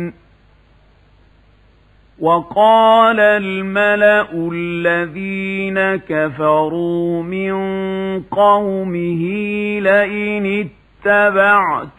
وقال الملأ الذين كفروا من قومه لئن اتبعت